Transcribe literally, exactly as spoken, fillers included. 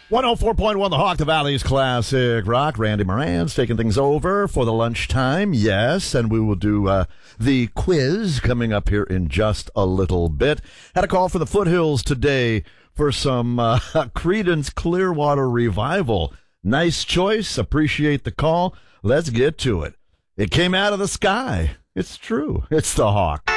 one oh four point one The Hawk, the Valley's classic rock. Randy Moran's taking things over for the lunchtime, yes, and we will do uh, the quiz coming up here in just a little bit. Had a call for the Foothills today for some uh, Creedence Clearwater Revival. Nice choice. Appreciate the call. Let's get to it. It came out of the sky. It's true. It's the Hawk.